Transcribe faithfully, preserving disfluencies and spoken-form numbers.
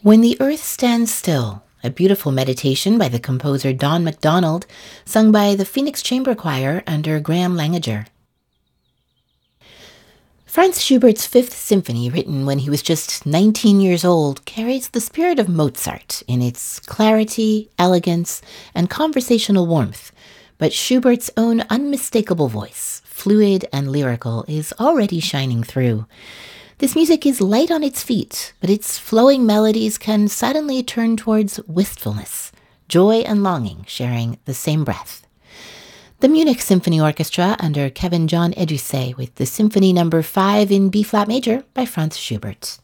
When the Earth Stands Still, a beautiful meditation by the composer Don McDonald, sung by the Phoenix Chamber Choir under Graham Langager. Franz Schubert's Fifth Symphony, written when he was just nineteen years old, carries the spirit of Mozart in its clarity, elegance, and conversational warmth, but Schubert's own unmistakable voice, fluid and lyrical, is already shining through. This music is light on its feet, but its flowing melodies can suddenly turn towards wistfulness, joy and longing sharing the same breath. The Munich Symphony Orchestra under Kevin John Edusei with the Symphony Number five in B-flat major by Franz Schubert.